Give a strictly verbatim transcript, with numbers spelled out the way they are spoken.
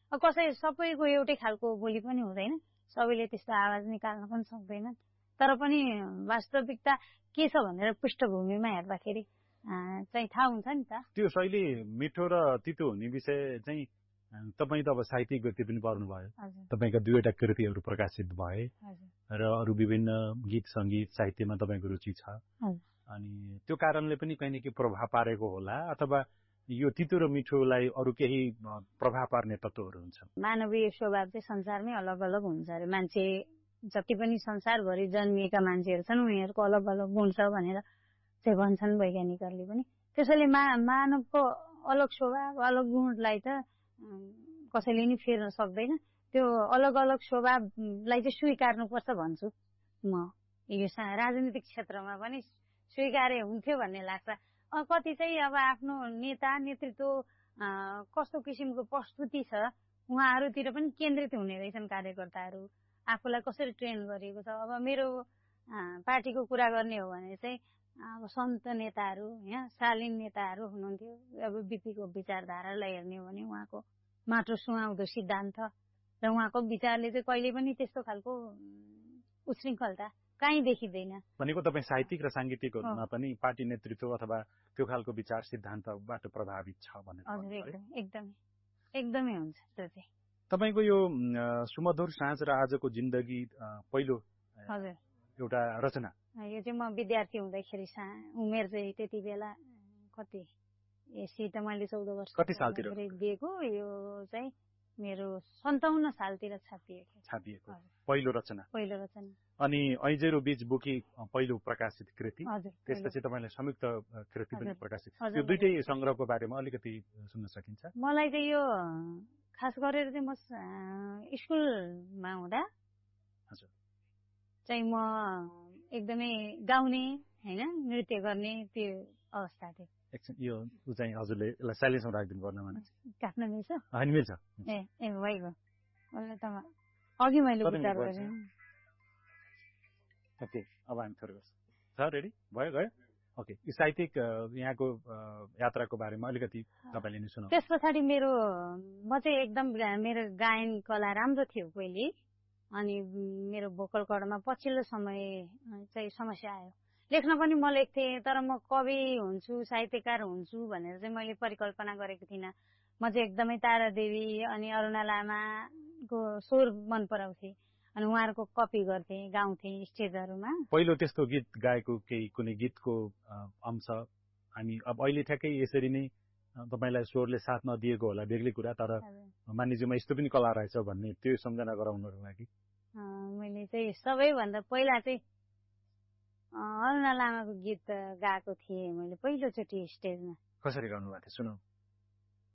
कसै सबैको एउटै खालको बोली पनि हुँदैन, सबैले त्यस्तो आवाज निकाल्न पनि सक्दैनन्। तर पनि वास्तविकता के छ भनेर पृष्ठभूमिमा हेर्दाखेरि चाहिँ थाहा हुन्छ नि त। त्यो शैली मिठो र तितो हुने विषय चाहिँ तपाईँ त अब साहित्यिक व्यक्ति पनि पर्नुभयो, तपाईँका दुईवटा कृतिहरू प्रकाशित भए र अरू विभिन्न गीत सङ्गीत साहित्यमा तपाईँको रुचि छ, अनि त्यो कारणले पनि कहीँ न कहीँ प्रभाव पारेको होला, अथवा यो तितो र मिठोलाई अरू केही प्रभाव पार्ने तत्त्वहरू हुन्छ? मानवीय स्वभाव चाहिँ संसारमै अलग अलग हुन्छ अरे। मान्छे जति पनि संसारभरि जन्मिएका मान्छेहरू छन् उनीहरूको अलग अलग गुण छ भनेर चाहिँ भन्छन् वैज्ञानिकहरूले पनि। त्यसैले मा मानवको अलग स्वभाव अलग गुणलाई त कसैले नि फेर्न सक्दैन। त्यो अलग अलग स्वभावलाई चाहिँ स्वीकार्नुपर्छ भन्छु म। यो राजनीतिक क्षेत्रमा पनि स्वीकार्य हुन्थ्यो भन्ने लाग्छ। कति चाहिँ अब आफ्नो नेता नेतृत्व कस्तो किसिमको प्रस्तुति छ उहाँहरूतिर पनि केन्द्रित हुने रहेछन् कार्यकर्ताहरू, आफूलाई कसरी ट्रेन गरिएको छ। अब मेरो पार्टीको कुरा गर्ने हो भने चाहिँ अब सन्त नेताहरू यहाँ शालीन नेताहरू हुनुहुन्थ्यो। अब बिपीको विचारधारालाई हेर्ने हो भने उहाँको माटो सुहाउँदो सिद्धान्त र उहाँको विचारले चाहिँ कहिले पनि त्यस्तो खालको उच्छृङ्खलता कहीँ देखिँदैन। भनेको तपाईँ साहित्यिक र साङ्गीतिकहरूमा पनि पार्टी नेतृत्व अथवा त्यो खालको विचार सिद्धान्तबाट प्रभावित छ भनेर? हजुर, एकदम एकदमै एकदमै हुन्छ त्यो चाहिँ। तपाईँको यो सुमधुर साँझ र आजको जिन्दगी पहिलो हजुर एउटा रचना, यो चाहिँ म विद्यार्थी हुँदाखेरि उमेर चाहिँ त्यति बेला कति यसी त मैले चौध वर्ष कति सालतिर दिएको, यो चाहिँ मेरो सन्ताउन्न सालतिर छापिएको छापिएको पहिलो रचना पहिलो रचना अनि ऐजेरो बीच बुकी पहिलो प्रकाशित कृति। हजुर, त्यसपछि तपाईँले संयुक्त कृति पनि प्रकाशित, त्यो दुईटै संग्रहको बारेमा अलिकति सुन्न सकिन्छ? मलाई चाहिँ यो खास गरेर चाहिँ म स्कुलमा हुँदा हजुर चाहिँ म एकदमै गाउने हैन नृत्य गर्ने त्यो अवस्था थियो। एकछिन यो चाहिँ हजुरले यसलाई साइलेन्समा राखिदिनु पर्ने भने काट्न मिल्छ? हैन मिल्छ। ए ए भइगयो। अहिले त अघि मैले विचार गरेँ। ओके अब हामी थोरै गर्छौँ। छ रेडी भयो गयो? ओके यो साहित्यिक यहाँको यात्राको बारेमा अलिकति तपाईँले नि सुनाउनु। त्यस पछाडि मेरो म चाहिँ एकदम मेरो गायन कला राम्रो थियो पहिले, अनि मेरो भोकल कर्डमा पछिल्लो समय चाहिँ समस्या आयो। लेख्न पनि म लेख्थेँ तर म कवि हुन्छु साहित्यकार हुन्छु भनेर चाहिँ मैले परिकल्पना गरेको थिइनँ। म चाहिँ एकदमै तारादेवी अनि अरुणा लामाको स्वर मन पराउँथेँ अनि उहाँहरूको कपी गर्थेँ गाउँथेँ स्टेजहरूमा। पहिलो त्यस्तो गीत गाएको केही कुनै गीतको अंश हामी अब अहिले ठ्याक्कै यसरी नै तपाईँलाई स्वरले साथ नदिएको होला बेग्लै कुरा, तर मानिज्यूमा यस्तो पनि कला रहेछ भन्ने त्यो सम्झना गराउनुको लागि मैले चाहिँ सबैभन्दा पहिला चाहिँ अरुणा लामाको गीत गाएको थिएँ मैले पहिलोचोटि स्टेजमा। कसरी गाउनु भएको थियो सुनाउ?